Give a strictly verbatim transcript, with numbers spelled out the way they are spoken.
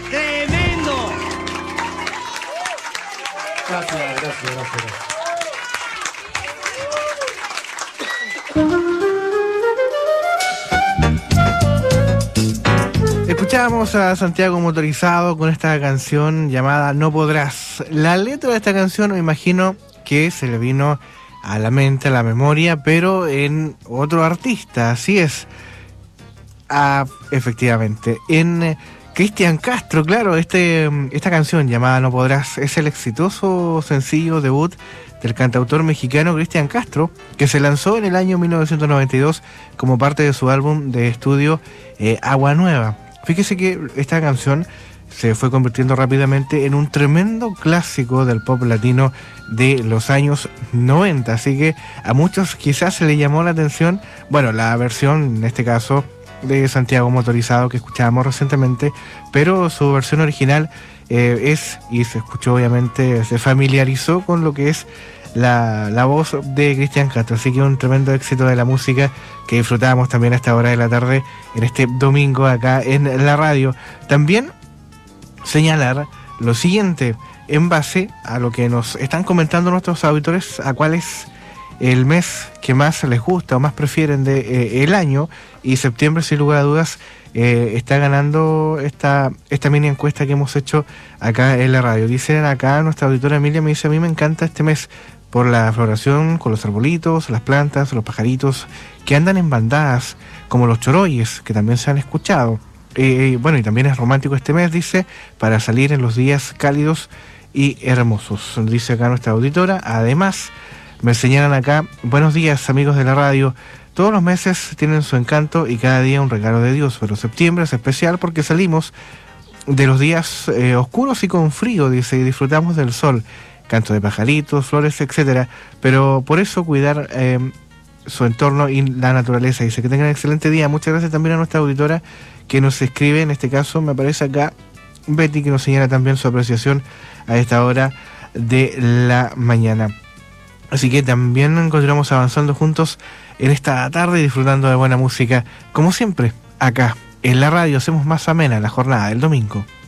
¡Tremendo! Gracias, gracias, gracias. Escuchábamos a Santiago Motorizado con esta canción llamada No Podrás. La letra de esta canción me imagino que se le vino a la mente, a la memoria, pero en otro artista, así es. Ah, efectivamente, en eh, Cristian Castro, claro, este, esta canción llamada No Podrás es el exitoso sencillo debut del cantautor mexicano Cristian Castro, que se lanzó en el año mil novecientos noventa y dos como parte de su álbum de estudio eh, Agua Nueva. Fíjese que esta canción se fue convirtiendo rápidamente en un tremendo clásico del pop latino de los años noventa, así que a muchos quizás se le llamó la atención, bueno, la versión en este caso de Santiago Motorizado que escuchábamos recientemente, pero su versión original eh, es, y se escuchó obviamente, se familiarizó con lo que es la, la voz de Cristian Castro, así que un tremendo éxito de la música que disfrutábamos también a esta hora de la tarde en este domingo acá en la radio. También señalar lo siguiente, en base a lo que nos están comentando nuestros auditores, a cuál es el mes que más les gusta o más prefieren de eh, el año, y septiembre sin lugar a dudas eh, está ganando esta, esta mini encuesta que hemos hecho acá en la radio. Dicen acá, nuestra auditora Emilia me dice: a mí me encanta este mes por la floración con los arbolitos, las plantas, los pajaritos que andan en bandadas, como los choroyes, que también se han escuchado. Eh, bueno, y también es romántico este mes, dice, para salir en los días cálidos y hermosos, dice acá nuestra auditora. Además, me señalan acá: buenos días, amigos de la radio. Todos los meses tienen su encanto y cada día un regalo de Dios, pero septiembre es especial porque salimos de los días eh, oscuros y con frío, dice, y disfrutamos del sol, canto de pajaritos, flores, etcétera. Pero por eso cuidar eh, su entorno y la naturaleza. Dice que tengan un excelente día. Muchas gracias también a nuestra auditora que nos escribe, en este caso me aparece acá Betty, que nos señala también su apreciación a esta hora de la mañana. Así que también continuamos avanzando juntos en esta tarde, disfrutando de buena música, como siempre, acá en la radio. Hacemos más amena la jornada del domingo.